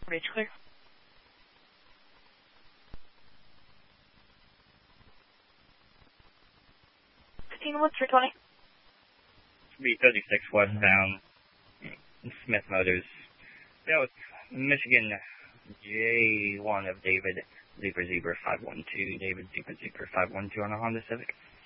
Reach clear. What's 320? B36 westbound, Smith Motors. That was Michigan J1 of David, Zebra 512, David Zebra 512 on a Honda Civic.